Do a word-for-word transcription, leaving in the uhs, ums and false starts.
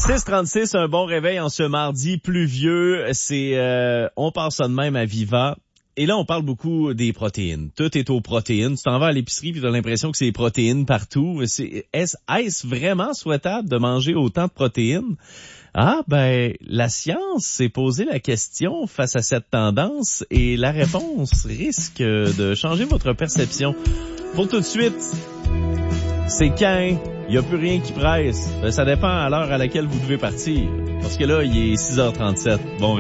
six trente-six, un bon réveil en ce mardi pluvieux. C'est, euh, on part ça de même à Viva. Et là, on parle beaucoup des protéines. Tout est aux protéines. Tu t'en vas à l'épicerie puis tu as l'impression que c'est des protéines partout. C'est, est-ce, est-ce vraiment souhaitable de manger autant de protéines? Ah, ben, la science s'est posé la question face à cette tendance et la réponse risque de changer votre perception. Pour tout de suite, c'est quand il n'y a plus rien qui presse. Ben, ça dépend à l'heure à laquelle vous devez partir. Parce que là, il est six heures trente-sept. Bon